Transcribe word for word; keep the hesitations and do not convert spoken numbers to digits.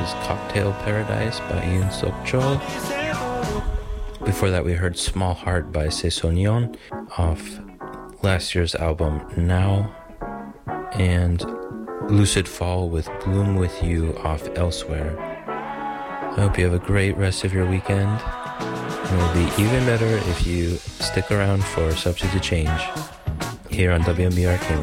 was Cocktail Paradise by Yoon Suk-chol. Before that, we heard Small Heart by Sesonyeon off last year's album Now, and Lucid Fall with Bloom With You off Elsewhere. I hope you have a great rest of your weekend. It will be even better if you stick around for Subject to Change here on W M B R King.